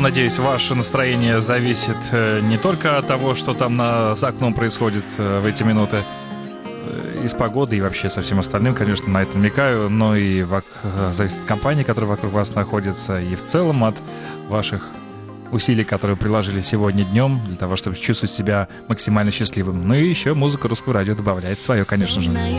надеюсь, ваше настроение зависит не только от того, что там за окном происходит в эти минуты, и с погодой, и вообще со всем остальным, конечно, на это намекаю, но и зависит от компании, которая вокруг вас находится, и в целом от ваших усилий, которые приложили сегодня днем для того, чтобы чувствовать себя максимально счастливым. Ну и еще музыка Русского радио добавляет свое, конечно же.